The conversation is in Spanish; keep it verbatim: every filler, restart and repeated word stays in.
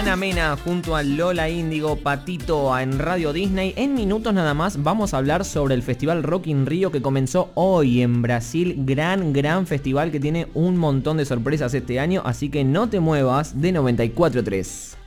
Mena Mena junto a Lola Índigo, Patito en Radio Disney. En minutos nada más vamos a hablar sobre el Festival Rock in Rio que comenzó hoy en Brasil. Gran, gran festival que tiene un montón de sorpresas este año, así que no te muevas de noventa y cuatro punto tres.